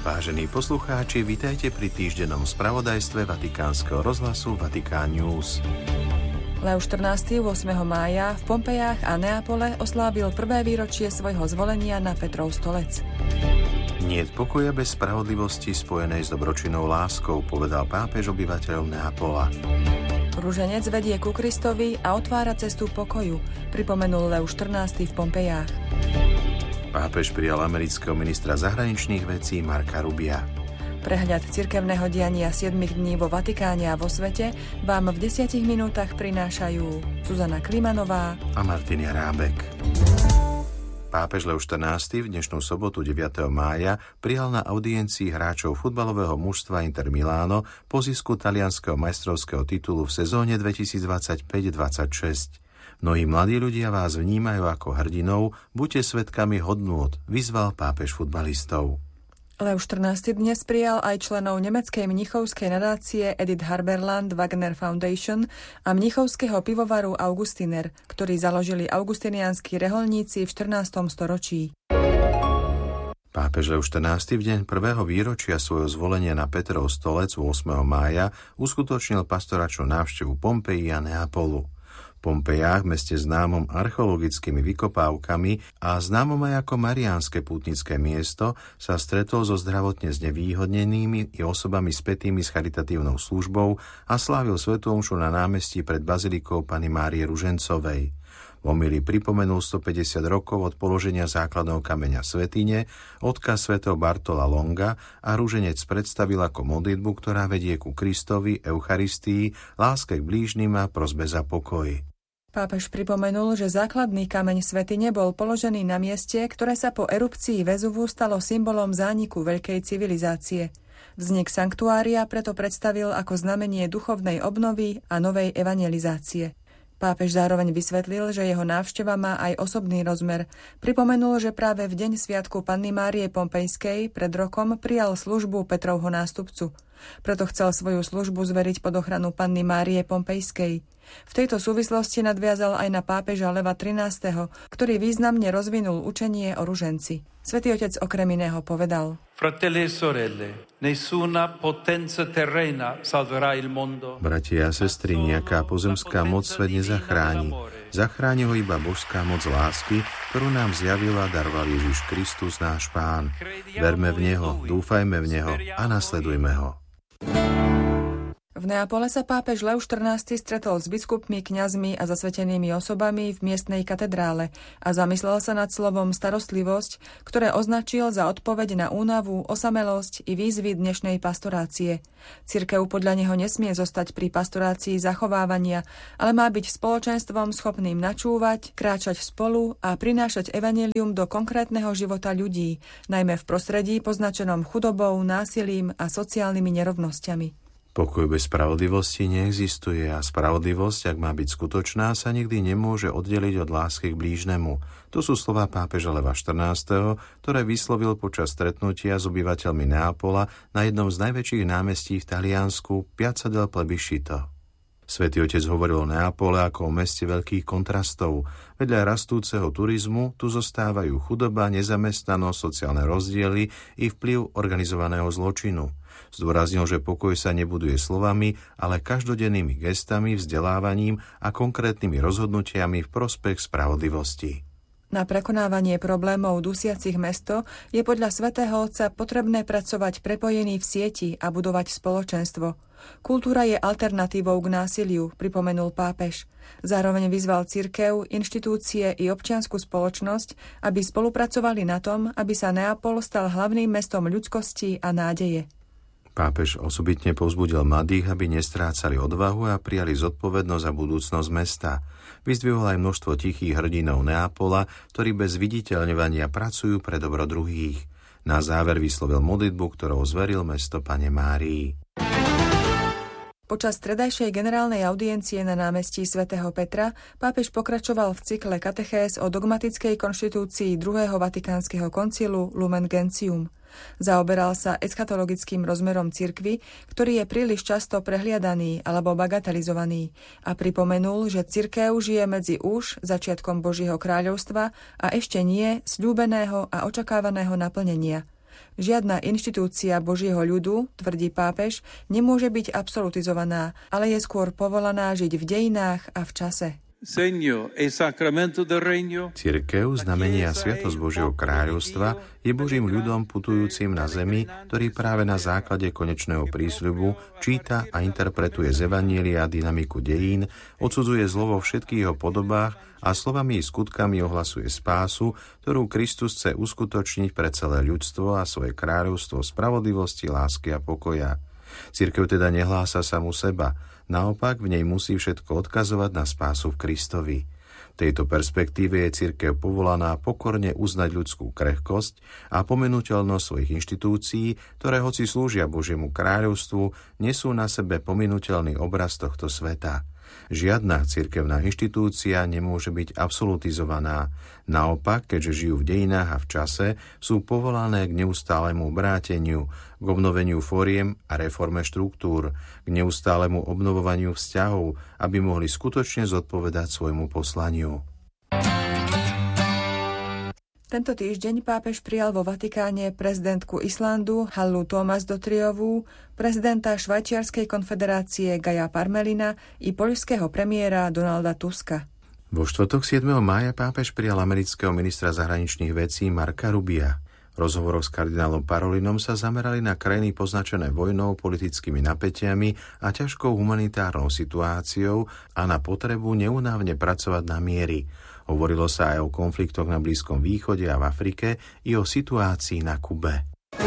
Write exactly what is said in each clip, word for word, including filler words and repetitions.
Vážení poslucháči, vitajte pri týždennom spravodajstve Vatikánskeho rozhlasu Vatikán News. Leo štrnásty ôsmeho mája v Pompejách a Neapole oslávil prvé výročie svojho zvolenia na Petrov stolec. Niet pokoja bez spravodlivosti spojenej s dobročinnou láskou, povedal pápež obyvateľom Neapola. Ruženec vedie ku Kristovi a otvára cestu pokoju, pripomenul Leo štrnásty v Pompejách. Pápež prijal amerického ministra zahraničných vecí Marca Rubia. Prehľad cirkevného diania siedmich dní vo Vatikáne a vo svete vám v desiatich minútach prinášajú Zuzana Klimanová a Martin Járábek. Pápež Leo štrnásty v dnešnú sobotu deviateho mája prijal na audiencii hráčov futbalového mužstva Inter Miláno po zisku talianskeho majstrovského titulu v sezóne dvetisícdvadsaťpäť dvadsaťšesť. Mnohí mladí ľudia vás vnímajú ako hrdinov, buďte svedkami hodnôt, vyzval pápež futbalistov. Leo štrnásty dnes prijal aj členov nemeckej mnichovskej nadácie Edith Harberland Wagner Foundation a mnichovského pivovaru Augustiner, ktorí založili augustinianskí reholníci v štrnástom storočí. Pápež Leo štrnásty v deň prvého výročia svojho zvolenia na Petrov stolec ôsmeho mája uskutočnil pastoračnú návštevu Pompeji a Neapolu. V Pompejách, meste známom archeologickými vykopávkami a známom aj ako mariánske pútnické miesto, sa stretol so zdravotne znevýhodnenými i osobami spätými s charitatívnou službou a slávil svätú omšu na námestí pred bazilikou Panny Márie Ružencovej. V homílii pripomenul stopäťdesiat rokov od položenia základného kameňa svätyne, odkaz svätého Bartola Longa a ruženec predstavil ako modlitbu, ktorá vedie ku Kristovi, Eucharistii, láske k blížnym a prosbe za pokoj. Pápež pripomenul, že základný kameň svätyne bol položený na mieste, ktoré sa po erupcii Vezuvu stalo symbolom zániku veľkej civilizácie. Vznik sanktuária preto predstavil ako znamenie duchovnej obnovy a novej evangelizácie. Pápež zároveň vysvetlil, že jeho návšteva má aj osobný rozmer. Pripomenul, že práve v deň sviatku Panny Márie Pompejskej pred rokom prijal službu Petrovho nástupcu. Preto chcel svoju službu zveriť pod ochranu Panny Márie Pompejskej. V tejto súvislosti nadviazal aj na pápeža Leva trinásteho, ktorý významne rozvinul učenie o ruženci. Svätý Otec okrem iného povedal: Fratelli e sorelle, nessuna potenza terrena salverà il mondo. Bratia a sestry, nejaká pozemská moc svet nezachráni. Zachráni ho iba božská moc lásky, ktorú nám zjavil a daroval Ježiš Kristus, náš Pán. Verme v Neho, dúfajme v Neho a nasledujme ho. V Neapole sa pápež Leo štrnásty stretol s biskupmi, kňazmi a zasvetenými osobami v miestnej katedrále a zamyslel sa nad slovom starostlivosť, ktoré označil za odpoveď na únavu, osamelosť i výzvy dnešnej pastorácie. Cirkev podľa neho nesmie zostať pri pastorácii zachovávania, ale má byť spoločenstvom schopným načúvať, kráčať spolu a prinášať evanjelium do konkrétneho života ľudí, najmä v prostredí poznačenom chudobou, násilím a sociálnymi nerovnosťami. Pokoj bez spravodlivosti neexistuje a spravodlivosť, ak má byť skutočná, sa nikdy nemôže oddeliť od lásky k blížnemu. To sú slová pápeža Leva štrnásteho, ktoré vyslovil počas stretnutia s obyvateľmi Neapola na jednom z najväčších námestí v Taliansku, Piazza del Plebiscito. Svätý Otec hovoril o Neapole ako o meste veľkých kontrastov. Vedľa rastúceho turizmu tu zostávajú chudoba, nezamestnanosť, sociálne rozdiely i vplyv organizovaného zločinu. Zdôraznil, že pokoj sa nebuduje slovami, ale každodennými gestami, vzdelávaním a konkrétnymi rozhodnutiami v prospech spravodlivosti. Na prekonávanie problémov dusiacich mesto je podľa svätého Otca potrebné pracovať prepojený v sieti a budovať spoločenstvo. Kultúra je alternatívou k násiliu, pripomenul pápež. Zároveň vyzval cirkev, inštitúcie i občiansku spoločnosť, aby spolupracovali na tom, aby sa Neapol stal hlavným mestom ľudskosti a nádeje. Pápež osobitne povzbudil mladých, aby nestrácali odvahu a prijali zodpovednosť za budúcnosť mesta. Vyzdvihol aj množstvo tichých hrdinov Neapola, ktorí bez viditeľňovania pracujú pre dobro druhých. Na záver vyslovil modlitbu, ktorou zveril mesto Panne Márii. Počas stredajšej generálnej audiencie na námestí svätého Petra pápež pokračoval v cykle katechéz o dogmatickej konštitúcii druhého vatikánskeho koncilu Lumen Gentium. Zaoberal sa eschatologickým rozmerom cirkvi, ktorý je príliš často prehliadaný alebo bagatelizovaný, a pripomenul, že cirkev žije medzi už začiatkom Božieho kráľovstva a ešte nie sľúbeného a očakávaného naplnenia. Žiadna inštitúcia Božieho ľudu, tvrdí pápež, nemôže byť absolutizovaná, ale je skôr povolaná žiť v dejinách a v čase. Cirkev, znamenie a sviatosť Božieho kráľovstva, je Božím ľudom putujúcim na zemi, ktorý práve na základe konečného prísľubu číta a interpretuje z Evanjelia dynamiku dejín, odsudzuje zlo vo všetkých jeho podobách a slovami i skutkami ohlasuje spásu, ktorú Kristus chce uskutočniť pre celé ľudstvo a svoje kráľovstvo spravodlivosti, lásky a pokoja. Cirkev teda nehlása samu seba, naopak v nej musí všetko odkazovať na spásu v Kristovi. V tejto perspektíve je cirkev povolaná pokorne uznať ľudskú krehkosť a pominuteľnosť svojich inštitúcií, ktoré hoci slúžia Božiemu kráľovstvu, nesú na sebe pominuteľný obraz tohto sveta. Žiadna cirkevná inštitúcia nemôže byť absolutizovaná. Naopak, keďže žijú v dejinách a v čase, sú povolané k neustálemu obráteniu, k obnoveniu fóriem a reforme štruktúr, k neustálemu obnovovaniu vzťahov, aby mohli skutočne zodpovedať svojmu poslaniu. Tento týždeň pápež prijal vo Vatikáne prezidentku Islandu Hallu Thomsdottirovú, prezidenta Švajčiarskej konfederácie Gaja Parmelina i poľského premiéra Donalda Tuska. Vo štvrtok siedmeho mája pápež prijal amerického ministra zahraničných vecí Marca Rubia. V rozhovoroch s kardinálom Parolinom sa zamerali na krajiny poznačené vojnou, politickými napätiami a ťažkou humanitárnou situáciou a na potrebu neunávne pracovať na miery. Hovorilo sa aj o konfliktoch na Blízkom východe a v Afrike i o situácii na Kube.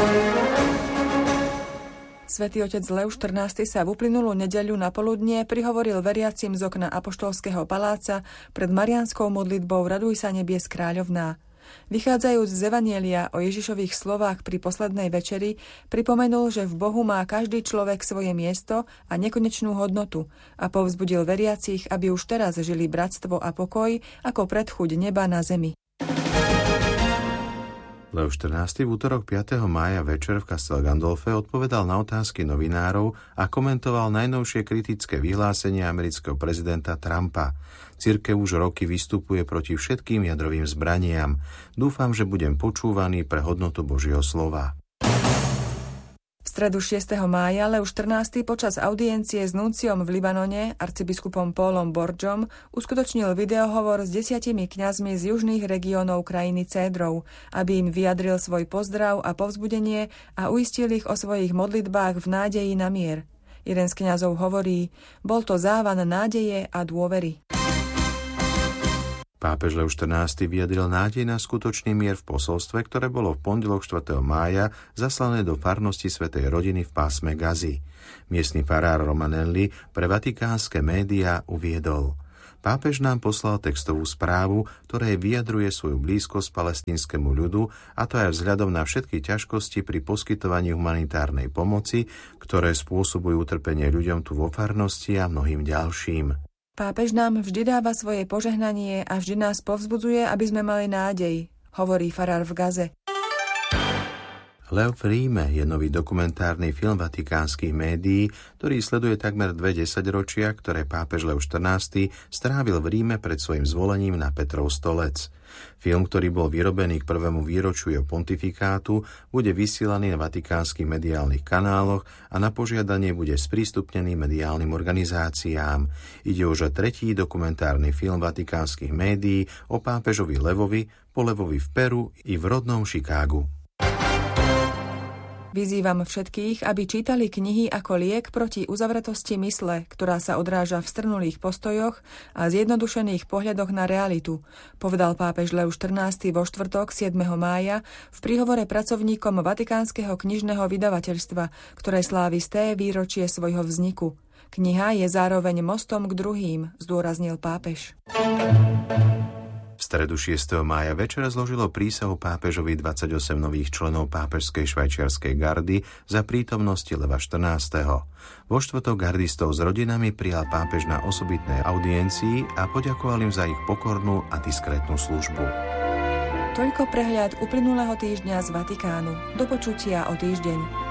Svätý otec Lev štrnásty sa v uplynulú nedeľu na poludnie prihovoril veriacim z okna Apoštolského paláca pred mariánskou modlitbou Raduj sa nebies kráľovná. Vychádzajúc z Evanjelia o Ježišových slovách pri poslednej večeri, pripomenul, že v Bohu má každý človek svoje miesto a nekonečnú hodnotu a povzbudil veriacich, aby už teraz žili bratstvo a pokoj ako predchuť neba na zemi. Lev štrnásty v útorok piateho mája večer v Castel Gandolfe odpovedal na otázky novinárov a komentoval najnovšie kritické vyhlásenia amerického prezidenta Trumpa. Cirkev už roky vystupuje proti všetkým jadrovým zbraniam. Dúfam, že budem počúvaný pre hodnotu Božieho slova. V stredu šiesteho mája Lev štrnásty počas audiencie s nunciom v Libanone, arcibiskupom Paulom Borgom, uskutočnil videohovor s desiatimi kňazmi z južných regiónov krajiny Cédrov, aby im vyjadril svoj pozdrav a povzbudenie a uistil ich o svojich modlitbách v nádeji na mier. Jeden z kňazov hovorí, bol to závan nádeje a dôvery. Pápež Lev štrnásty vyjadril nádej na skutočný mier v posolstve, ktoré bolo v pondelok štvrtého mája zaslané do farnosti Svätej rodiny v pásme Gazy. Miestny farár Romanelli pre vatikánske médiá uviedol: Pápež nám poslal textovú správu, ktorej vyjadruje svoju blízkosť palestínskemu ľudu, a to aj vzhľadom na všetky ťažkosti pri poskytovaní humanitárnej pomoci, ktoré spôsobujú utrpenie ľuďom tu vo farnosti a mnohým ďalším. Pápež nám vždy dáva svoje požehnanie a vždy nás povzbudzuje, aby sme mali nádej, hovorí farár v Gaze. Lev v Ríme je nový dokumentárny film vatikánskych médií, ktorý sleduje takmer dve desaťročia, ktoré pápež Lev štrnásty strávil v Ríme pred svojim zvolením na Petrov stolec. Film, ktorý bol vyrobený k prvému výročiu jeho pontifikátu, bude vysielaný na vatikánskych mediálnych kanáloch a na požiadanie bude sprístupnený mediálnym organizáciám. Ide už o tretí dokumentárny film vatikánskych médií o pápežovi Levovi, po Levovi v Peru i v rodnom Chicagu. Vyzývam všetkých, aby čítali knihy ako liek proti uzavretosti mysle, ktorá sa odráža v strnulých postojoch a zjednodušených pohľadoch na realitu, povedal pápež Lev štrnásty vo štvrtok siedmeho mája v príhovore pracovníkom Vatikánskeho knižného vydavateľstva, ktoré slávi sté výročie svojho vzniku. Kniha je zároveň mostom k druhým, zdôraznil pápež. V stredu šiesteho mája večer zložilo prísahu pápežovi dvadsaťosem nových členov pápežskej švajčiarskej gardy za prítomnosti Leva štrnásteho. Vo štvrtok gardistov s rodinami prijal pápež na osobitnej audiencii a poďakoval im za ich pokornú a diskrétnu službu. Toľko prehľad uplynulého týždňa z Vatikánu. Do počutia o týždeň.